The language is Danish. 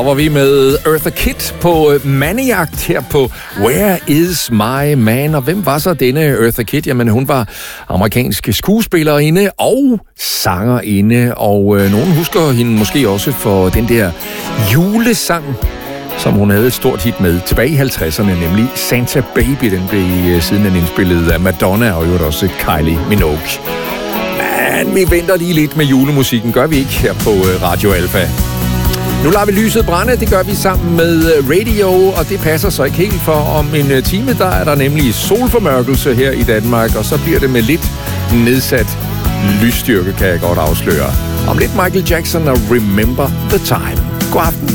Og var vi med Eartha Kitt på mandejagt her på Where Is My Man? Og hvem var så denne Eartha Kitt? Jamen, hun var amerikansk skuespillerinde og sangerinde. Og nogen husker hende måske også for den der julesang, som hun havde et stort hit med tilbage i 50'erne, nemlig Santa Baby. Den blev siden indspillet af Madonna og jo også Kylie Minogue. Men vi venter lige lidt med julemusikken, gør vi ikke her på Radio Alfa. Nu lader vi lyset brænde, det gør vi sammen med Radio, og det passer så ikke helt, for om en time, der er der nemlig solformørkelse her i Danmark, og så bliver det med lidt nedsat lysstyrke, kan jeg godt afsløre. Om lidt Michael Jackson og Remember the Time. God aften.